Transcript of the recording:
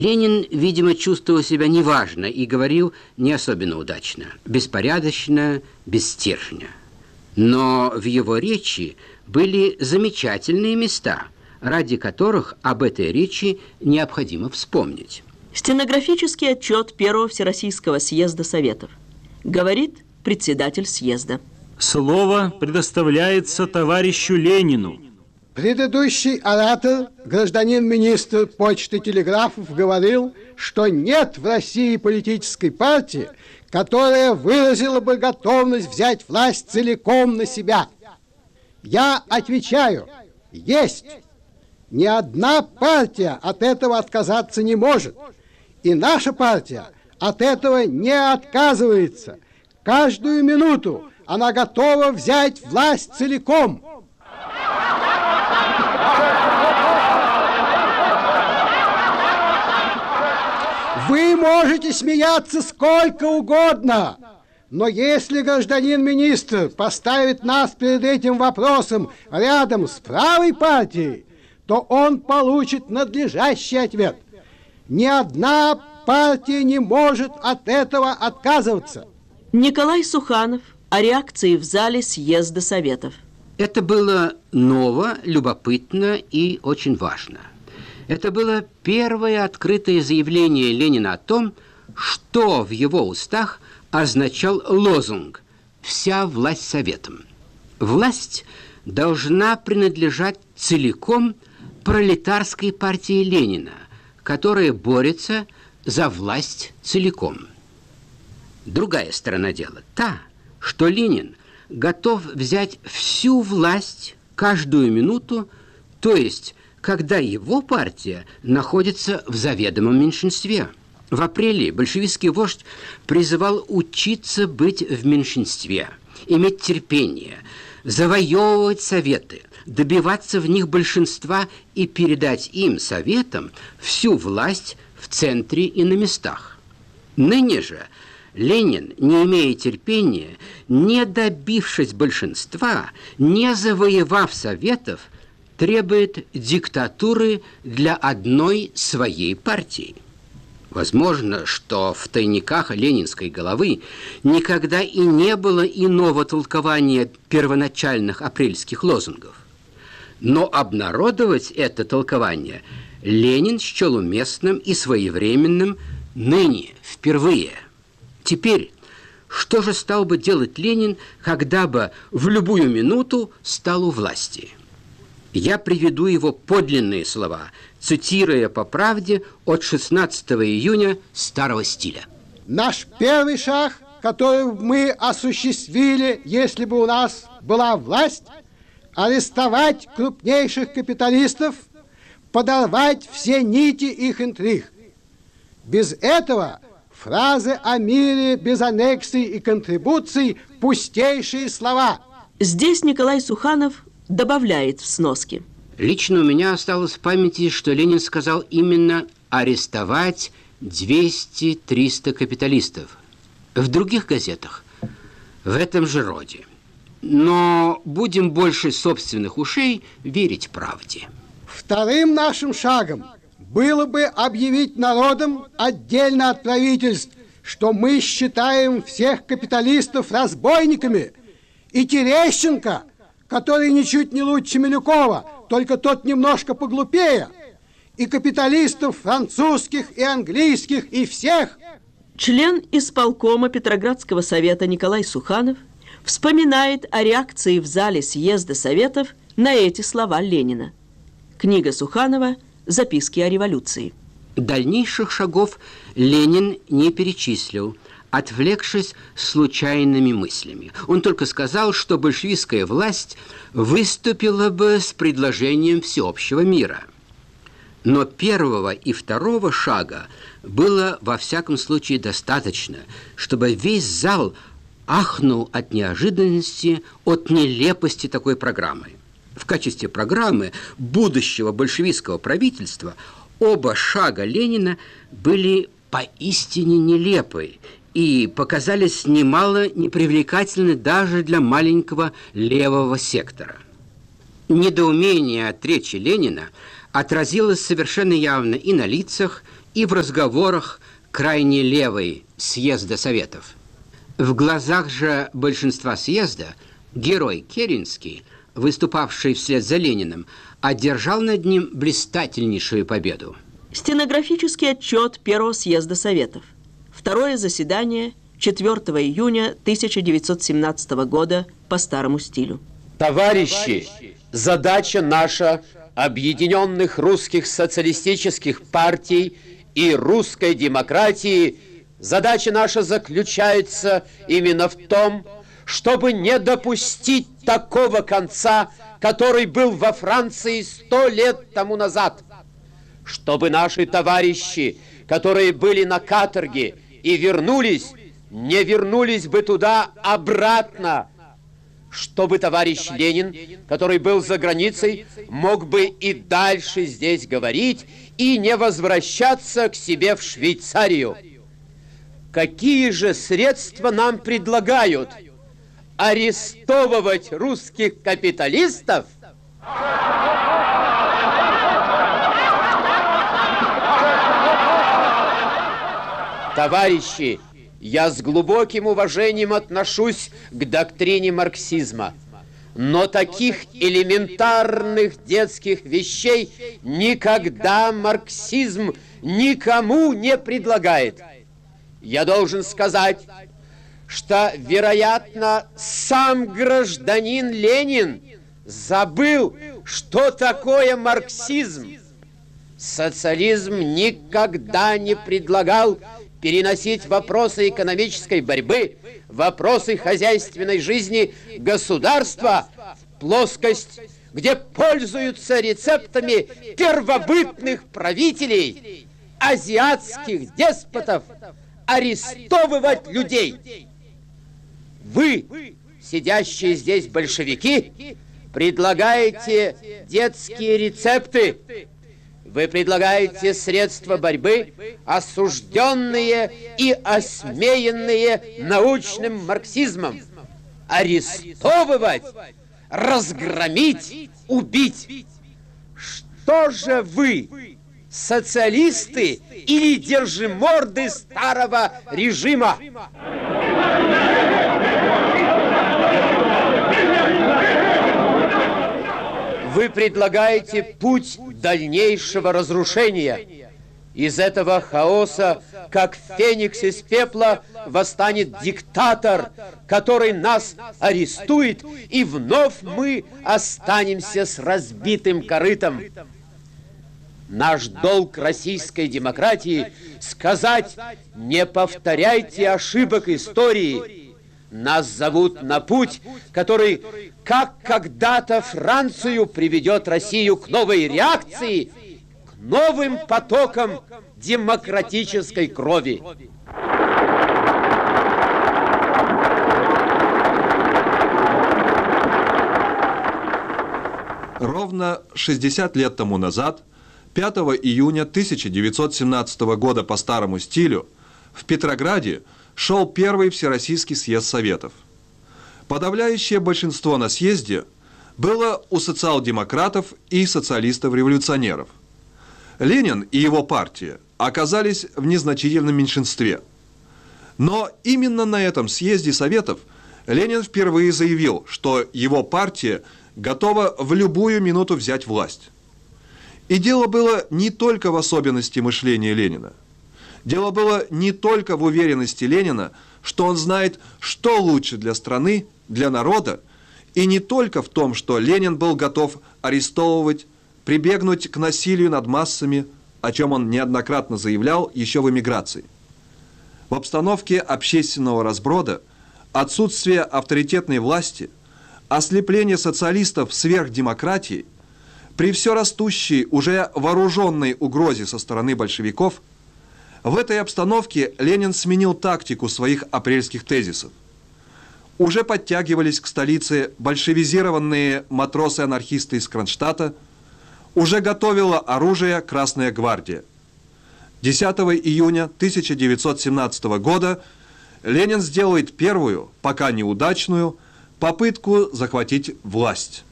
Ленин, видимо, чувствовал себя неважно и говорил не особенно удачно, беспорядочно, без стержня. Но в его речи были замечательные места, ради которых об этой речи необходимо вспомнить. Стенографический отчет Первого Всероссийского съезда Советов. Говорит председатель съезда. Слово предоставляется товарищу Ленину. Предыдущий оратор, гражданин-министр почты и телеграфов, говорил, что нет в России политической партии, которая выразила бы готовность взять власть целиком на себя. Я отвечаю, есть. Ни одна партия от этого отказаться не может. И наша партия от этого не отказывается. Каждую минуту она готова взять власть целиком. Вы можете смеяться сколько угодно, но если гражданин-министр поставит нас перед этим вопросом рядом с правой партией, то он получит надлежащий ответ. Ни одна партия не может от этого отказываться. Николай Суханов о реакции в зале съезда Советов. Это было ново, любопытно и очень важно. Это было первое открытое заявление Ленина о том, что в его устах означал лозунг «Вся власть Советам». Власть должна принадлежать целиком пролетарской партии Ленина, которая борется за власть целиком. Другая сторона дела та, что Ленин готов взять всю власть каждую минуту, то есть когда его партия находится в заведомом меньшинстве. В апреле большевистский вождь призывал учиться быть в меньшинстве, иметь терпение, завоевывать советы, добиваться в них большинства и передать им, советам, всю власть в центре и на местах. Ныне же Ленин, не имея терпения, не добившись большинства, не завоевав советов, требует диктатуры для одной своей партии. Возможно, что в тайниках ленинской головы никогда и не было иного толкования первоначальных апрельских лозунгов. Но обнародовать это толкование Ленин счел уместным и своевременным ныне, впервые. Теперь, что же стал бы делать Ленин, когда бы в любую минуту стал у власти? Я приведу его подлинные слова, цитируя по правде от 16 июня старого стиля. Наш первый шаг, который мы осуществили, если бы у нас была власть, арестовать крупнейших капиталистов, подорвать все нити их интриг. Без этого фразы о мире без аннексий и контрибуций – пустейшие слова. Здесь Николай Суханов добавляет в сноски. Лично у меня осталось в памяти, что Ленин сказал именно арестовать 200-300 капиталистов. В других газетах в этом же роде. Но будем больше собственных ушей верить правде. Вторым нашим шагом было бы объявить народам отдельно от правительств, что мы считаем всех капиталистов разбойниками, и Терещенко, который ничуть не лучше Милюкова, только тот немножко поглупее, и капиталистов французских и английских, и всех. Член исполкома Петроградского совета Николай Суханов вспоминает о реакции в зале съезда Советов на эти слова Ленина. Книга Суханова «Записки о революции». Дальнейших шагов Ленин не перечислил, отвлекшись случайными мыслями. Он только сказал, что большевистская власть выступила бы с предложением всеобщего мира. Но первого и второго шага было во всяком случае достаточно, чтобы весь зал ахнул от неожиданности, от нелепости такой программы. В качестве программы будущего большевистского правительства оба шага Ленина были поистине нелепы и показались немало непривлекательны даже для маленького левого сектора. Недоумение от речи Ленина отразилось совершенно явно и на лицах, и в разговорах крайне левой съезда Советов. В глазах же большинства съезда герой Керенский, выступавший вслед за Лениным, одержал над ним блистательнейшую победу. Стенографический отчет Первого съезда Советов. Второе заседание 4 июня 1917 года по старому стилю. Товарищи, задача наша, объединенных русских социалистических партий и русской демократии, задача наша заключается именно в том, чтобы не допустить такого конца, который был во Франции 100 лет тому назад. Чтобы наши товарищи, которые были на каторге и вернулись, не вернулись бы туда обратно. Чтобы товарищ Ленин, который был за границей, мог бы и дальше здесь говорить и не возвращаться к себе в Швейцарию. Какие же средства нам предлагают? Арестовывать русских капиталистов? Товарищи, я с глубоким уважением отношусь к доктрине марксизма, но таких элементарных детских вещей никогда марксизм никому не предлагает. Я должен сказать, что, вероятно, сам гражданин Ленин забыл, что такое марксизм. Социализм никогда не предлагал переносить вопросы экономической борьбы, вопросы хозяйственной жизни государства в плоскость, где пользуются рецептами первобытных правителей, азиатских деспотов, арестовывать людей. Вы, сидящие здесь большевики, предлагаете детские рецепты. Вы предлагаете средства борьбы, осужденные и осмеянные научным марксизмом. Арестовывать, разгромить, убить. Что же вы, социалисты или держиморды старого режима? Вы предлагаете путь дальнейшего разрушения. Из этого хаоса, как феникс из пепла, восстанет диктатор, который нас арестует, и вновь мы останемся с разбитым корытом. Наш долг российской демократии сказать: не повторяйте ошибок истории. Нас зовут на путь, который, как когда-то Францию, приведет Россию к новой реакции, к новым потокам демократической крови. Ровно 60 лет тому назад, 5 июня 1917 года по старому стилю, в Петрограде шел первый Всероссийский съезд Советов. Подавляющее большинство на съезде было у социал-демократов и социалистов-революционеров. Ленин и его партия оказались в незначительном меньшинстве. Но именно на этом съезде Советов Ленин впервые заявил, что его партия готова в любую минуту взять власть. И дело было не только в особенности мышления Ленина. Дело было не только в уверенности Ленина, что он знает, что лучше для страны, для народа, и не только в том, что Ленин был готов арестовывать, прибегнуть к насилию над массами, о чем он неоднократно заявлял еще в эмиграции. В обстановке общественного разброда, отсутствия авторитетной власти, ослепление социалистов сверхдемократией, при все растущей, уже вооруженной угрозе со стороны большевиков, в этой обстановке Ленин сменил тактику своих апрельских тезисов. Уже подтягивались к столице большевизированные матросы-анархисты из Кронштадта, уже готовила оружие Красная гвардия. 10 июня 1917 года Ленин сделает первую, пока неудачную, попытку захватить власть.